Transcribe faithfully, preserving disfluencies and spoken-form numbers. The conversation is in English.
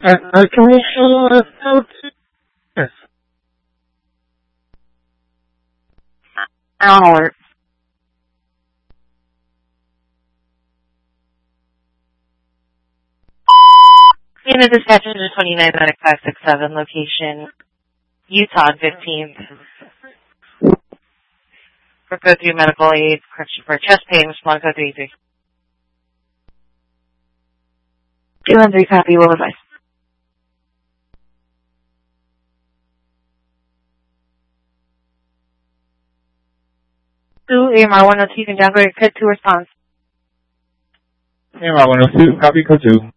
Uh, uh, can we show us how to? Yes. Alert. Unit dispatch to twenty-nine nine five six seven, location Utah fifteenth. For code three medical aid, correction for chest pain, respond code three three. two one three copy, will advise. two, A M R one oh two, you can downgrade code two response. A M R one oh two, copy code two.